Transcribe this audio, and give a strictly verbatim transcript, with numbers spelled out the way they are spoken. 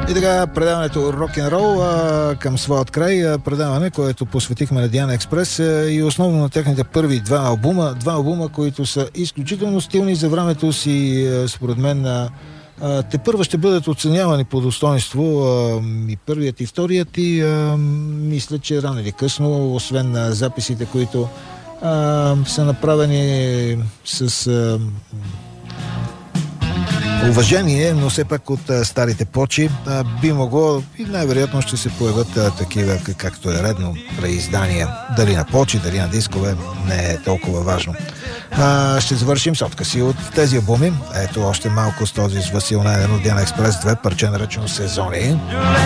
И така, предаването Рок-н-рол към своят край, предаване, което посветихме на Диана Експрес и основно на техните първи два албума, два албума, които са изключително стилни за времето си, според мен те първа ще бъдат оценявани по достоинство, и първият и вторият, и мисля, че рано или късно, освен на записите, които а, са направени с а, уважение, но все пак от а, старите почи, а, би могло и най-вероятно ще се появят а, такива, както е редно, преиздания. Дали на почи, дали на дискове, не е толкова важно. А, ще завършим с откъси от тези албуми. Ето още малко с този с Васил Найденов, Диана Експрес две, парче наречено Сезони.